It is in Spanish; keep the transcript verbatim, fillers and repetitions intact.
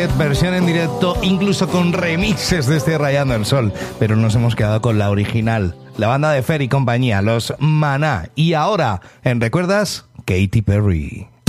Versión en directo, incluso con remixes de este Rayando el Sol, pero nos hemos quedado con la original, la banda de Fer y compañía, los Maná. Y ahora, en Recuerdas, Katy Perry.